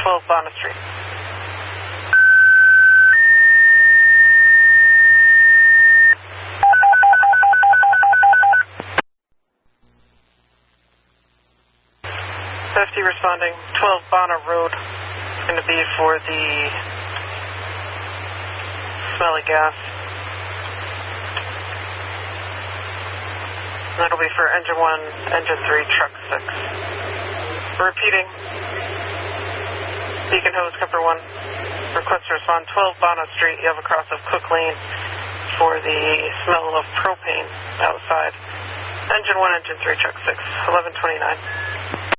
12 Bonner Street. Safety responding, 12 Bonner Road. It's going to be for the smelly gas. That'll be for engine 1, engine 3, truck 6. Repeating. Beacon hose, Kemper 1. Request to respond, 12 Bonner Street. You have a cross of Cook Lane for the smell of propane outside. Engine 1, engine 3, truck 6, 1129.